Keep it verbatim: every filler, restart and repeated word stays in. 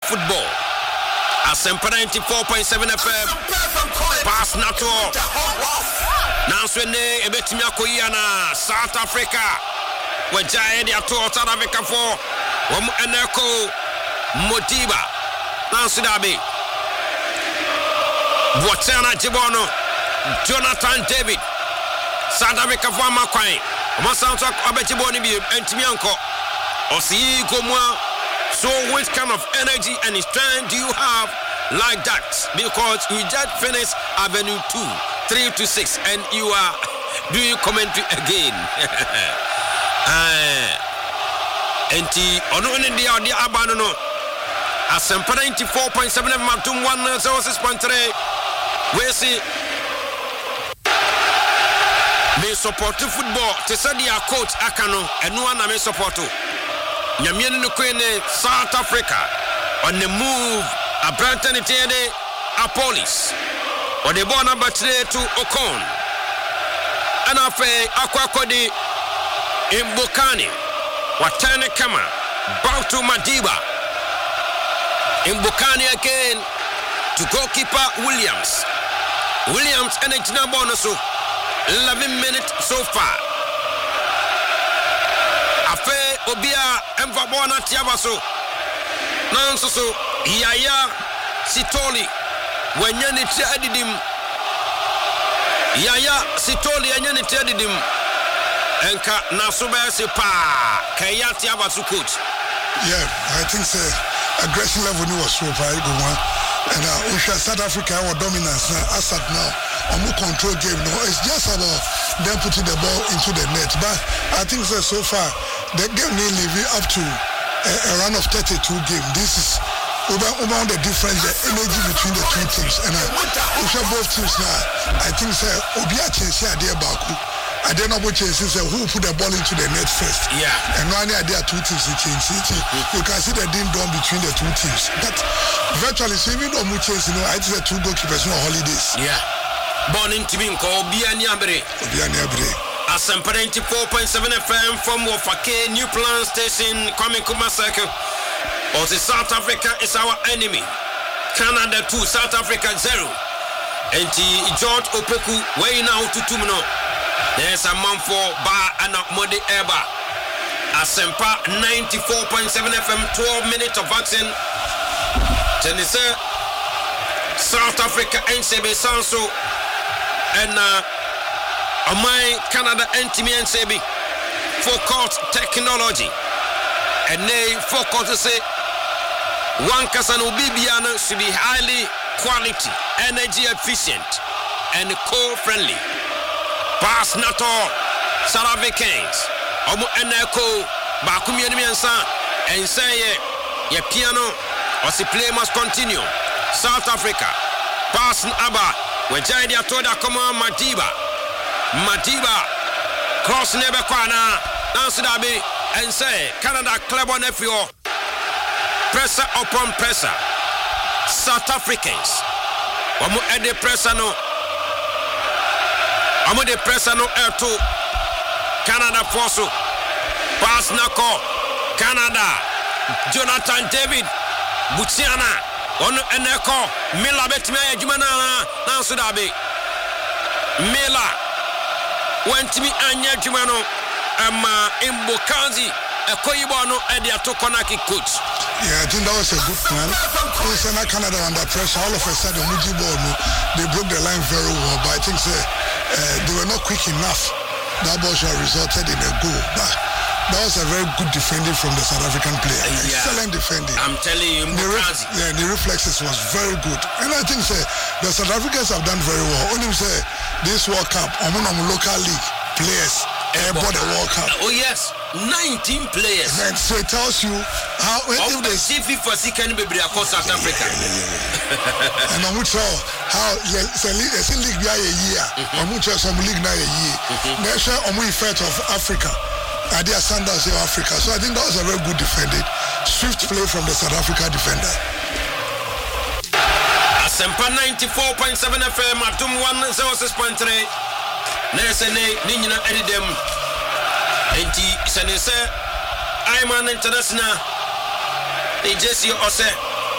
football. Asempa ninety-four point seven F M. Pass Nato. Now Swene Ebetimi Akoyana South Africa. We giant ya to South Africa for Wom Eneko Modiba. Now Sudabi. Botswana Jibono. Jonathan David. South Africa for Makwai. Omo sound talk Abetiboni bi Entimianko. Osi Komwa. So which kind of energy and strength do you have like that? Because we just finished Avenue two, three to six, and you are doing commentary again. And the on in the audio abandon Asempa ninety-four point seven F M one oh six point three. We see me support football. Tesadia coach Akano and no one me support. Nyamienu Nukwene, South Africa on the move. A Branton Itiede, a police. On the ball number three to Okon. And Afe Akwakodi in Bukani. Watane Kama. Back to Madiba. In Bukani again to goalkeeper Williams. Williams and Ejina Bonoso. eleven minutes so far. Afe Obia Mvabona Tiabaso Nansoso Yaya Sitoli Wenyani Tiadidim Yaya Sitoli Wenyani Tiadidim Enka Nasuba Sepa Kaya Tiabasu coach. Yeah, I think the aggression level was so high. And uh, South Africa our dominance now as at now. A more control game, no, it's just about them putting the ball into the net. But I think that so far the game nearly up to a, a run of thirty-two games. This is over, over the difference, the energy between the two teams. And uh, if both teams now, I think that Obia Chelsea are there Baku. I don't know what Chelsea say who put the ball into the net first. Yeah. And one idea two teams in Chelsea. You can see the ding dong between the two teams. But virtually, so even though Chelsea, you know, I think the two goalkeepers on holidays. Yeah. Born in Timinko, Obiani Abre. Obiani Abre. Asempa ninety-four point seven F M from Wofake, New Plan Station, Kwame Nkrumah Circle. Or the South Africa is our enemy. Canada two, South Africa zero. And the George Opoku, way now to Tumno. There's a man for Bar and Modi Eba. Asempa ninety-four point seven F M, twelve minutes of action. Tenise, South Africa, N C B Sanso. And uh, my Canada N T M N C B focus technology and they focus to say one Kasano Bibiana should be highly quality, energy efficient, and co-friendly. Pass Nato, South Africans, Omo Eneko, Bakumi Enemiansa, and say ye piano or the play must continue. South Africa, pass Abba. When Jaidia told her, come on, Madiba. Madiba. Cross never corner. Nancy Dabi. And say, Canada club on F O. Pressure upon pressure. South Africans. Wamu ede pressure no. Wamu de pressure no air two. Canada force. Pass Nako. Canada. Jonathan David. Butiana. Ono Eneko Mila betime adwumana na so da be Mila wantimi anya adwuma no ama Mbokanzi ekoyibo no e de atokona ki coach. Yeah, I think that was a good plan. Also, Canada under pressure, all of a sudden Mujibo no, they broke the line very well, but I think say, uh, they were not quick enough. That ball should have resulted in a goal. But that was a very good defending from the South African player. Yeah. Excellent defending. I'm telling you, the, ref- yeah, the reflexes was very good. And I think say, the South Africans have done very well. Only say this World Cup, I'm on local league players bought the World Cup. Oh yes, nineteen players. And so it tells you how if they see FIFA can be across South Africa. And I'm sure how it's a league by a year. I'm sure some league now a year. There's a effect of Africa. Are their standards in Africa. So I think that was a very good defended. Swift play from the South Africa defender. Asempa ninety-four point seven F M Atum one oh six point three. Nesene Nina Edidem. Enti Senese Iman International. They just you ose